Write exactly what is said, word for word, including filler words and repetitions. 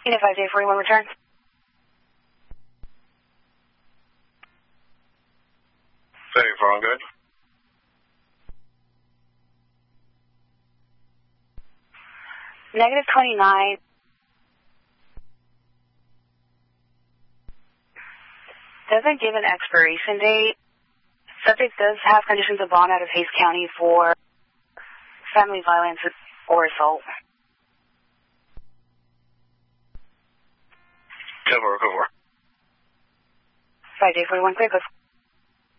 Unit five J forty-one return. Say for on good. Negative twenty-nine. Doesn't give an expiration date. Subject does have conditions of bond out of Hays County for family violence or assault. ten four, go for. five J forty-one, clear, close.